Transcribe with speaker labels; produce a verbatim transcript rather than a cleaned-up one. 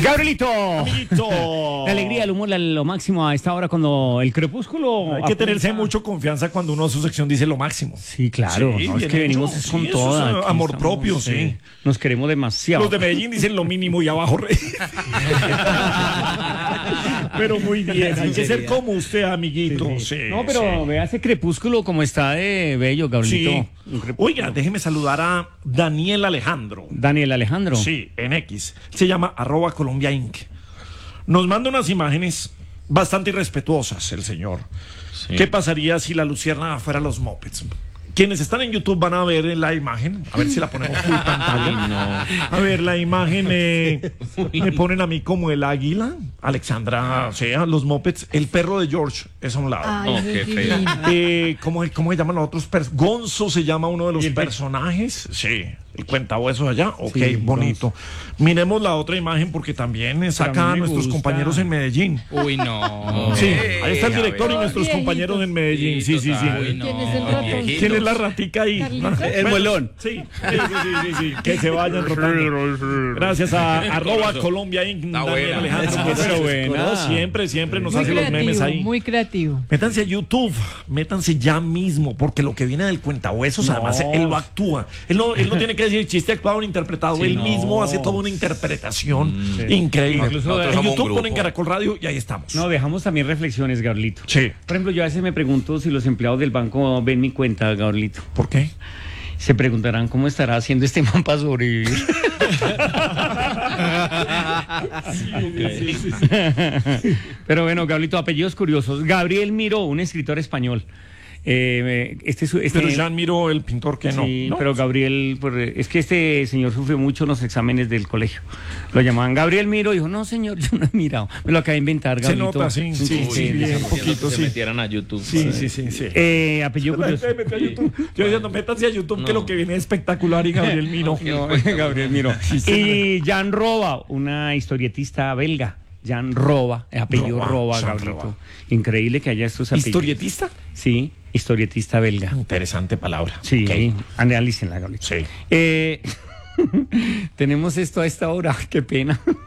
Speaker 1: Gabrielito.
Speaker 2: Amiguito.
Speaker 1: La alegría, el humor, la- lo máximo a esta hora cuando el crepúsculo...
Speaker 2: Hay que tenerse mucho confianza cuando uno a su sección dice lo máximo.
Speaker 1: Sí, claro.
Speaker 2: Sí,
Speaker 1: no, es
Speaker 2: bien
Speaker 1: que venimos
Speaker 2: hecho.
Speaker 1: es con
Speaker 2: Sí, eso
Speaker 1: toda.
Speaker 2: es
Speaker 1: aquí
Speaker 2: amor
Speaker 1: estamos,
Speaker 2: propio, sí.
Speaker 1: eh, Nos queremos demasiado.
Speaker 2: Los de Medellín dicen lo mínimo y abajo rey. Pero muy bien, hay que ser como usted, amiguito.
Speaker 1: Sí, sí.
Speaker 2: Sí,
Speaker 1: No, pero
Speaker 2: sí.
Speaker 1: vea ese crepúsculo como está de bello, Gabrielito.
Speaker 2: Sí.
Speaker 1: Un crepúsculo.
Speaker 2: Oiga, déjeme saludar a Daniel Alejandro.
Speaker 1: Daniel Alejandro.
Speaker 2: Sí, en X. Se llama arroba Colombia Inc. Nos manda unas imágenes bastante irrespetuosas el señor.
Speaker 3: Sí.
Speaker 2: ¿Qué pasaría si la lucierna fuera los Muppets? Quienes están en YouTube van a ver la imagen. A ver si la ponemos full pantalla. A ver, la imagen eh, me ponen a mí como el águila. Alexandra, o sea, los Muppets. El perro de George es a un lado.
Speaker 4: Ay,
Speaker 3: No,
Speaker 4: eso
Speaker 3: qué
Speaker 4: es
Speaker 3: feo.
Speaker 4: divino.
Speaker 2: Eh, ¿cómo, ¿Cómo se llaman los otros personajes? Gonzo se llama uno de los
Speaker 1: ¿Y el pe-
Speaker 2: personajes. Sí, el cuentahuesos allá. Ok,
Speaker 1: Sí,
Speaker 2: bonito. Miremos la otra imagen porque también saca
Speaker 1: a mí
Speaker 2: a
Speaker 1: me
Speaker 2: nuestros
Speaker 1: gusta.
Speaker 2: compañeros en Medellín.
Speaker 3: Uy, no.
Speaker 2: Sí,
Speaker 3: Eh,
Speaker 2: ahí está el
Speaker 3: a
Speaker 2: director y
Speaker 3: ver.
Speaker 2: nuestros
Speaker 4: Viejitos.
Speaker 2: compañeros en Medellín. Sí, sí, sí.
Speaker 3: Uy, no,
Speaker 4: ¿Quién es el ratón?
Speaker 3: viejitos.
Speaker 2: ¿Quién es la ratica ahí?
Speaker 4: ¿Carlitos?
Speaker 1: El muelón.
Speaker 2: Sí, sí, sí, sí, sí, sí. Que se vayan rotando. Gracias a arroba Colombia Inc.
Speaker 3: Está
Speaker 2: Daniel
Speaker 3: buena.
Speaker 2: Alejandro.
Speaker 1: Está
Speaker 2: que
Speaker 1: pero
Speaker 2: se-
Speaker 1: buena.
Speaker 2: no, siempre, siempre nos
Speaker 4: Muy
Speaker 2: hace los memes
Speaker 4: creativo,
Speaker 2: ahí.
Speaker 4: muy creativo.
Speaker 2: Métanse a YouTube, métanse ya mismo, porque lo que viene del cuentahuesos,
Speaker 1: No.
Speaker 2: además, él lo actúa. Él no, él no tiene que decir chiste actuado o interpretado, él
Speaker 1: no.
Speaker 2: mismo hace toda una interpretación
Speaker 1: Sí.
Speaker 2: increíble.
Speaker 1: Incluso
Speaker 3: Nosotros
Speaker 2: en
Speaker 3: somos un
Speaker 2: YouTube
Speaker 3: grupo.
Speaker 2: ponen Caracol Radio y ahí estamos.
Speaker 1: No, dejamos también reflexiones, Gabrielito.
Speaker 2: Sí.
Speaker 1: Por ejemplo, yo a veces me pregunto si los empleados del banco ven mi cuenta, Gabrielito.
Speaker 2: ¿Por qué?
Speaker 1: Se preguntarán cómo estará haciendo este man para sobrevivir. Pero bueno, Gabrielito, apellidos curiosos. Gabriel Miró, un escritor español. Eh, este, su- este,
Speaker 2: Pero ya miró el pintor que no.
Speaker 1: sí,
Speaker 2: ¿no?
Speaker 1: pero Gabriel, pues, es que este señor sufrió mucho en los exámenes del colegio. Lo llamaban Gabriel Miro, dijo, no señor, yo no he mirado. Me lo acabé de inventar,
Speaker 2: Se
Speaker 1: Gabrielito.
Speaker 2: nota, sí, sí,
Speaker 1: Sí,
Speaker 2: sí,
Speaker 1: sí,
Speaker 2: bien,
Speaker 1: sí.
Speaker 2: un poquito,
Speaker 3: Se
Speaker 2: sí.
Speaker 3: metieran a YouTube.
Speaker 2: Sí, sí, sí, sí.
Speaker 1: Eh, apellido
Speaker 2: La
Speaker 1: curioso.
Speaker 2: gente mete a YouTube. Yo diciendo, métanse a YouTube, que
Speaker 3: No.
Speaker 2: lo que viene es espectacular y Gabriel Miro.
Speaker 1: No, Gabriel Miró. Y Jan Roba, una historietista belga. Jan Roba, el apellido
Speaker 2: Roba,
Speaker 1: Roba,
Speaker 2: Jan
Speaker 1: Gabrielito.
Speaker 2: Roba.
Speaker 1: Increíble que haya estos apellidos.
Speaker 2: ¿Historietista?
Speaker 1: Sí, historietista belga.
Speaker 2: Interesante palabra.
Speaker 1: Sí,
Speaker 2: Ok.
Speaker 1: analícenla, Gabrielito.
Speaker 2: Sí.
Speaker 1: Eh, tenemos esto a esta hora, qué pena.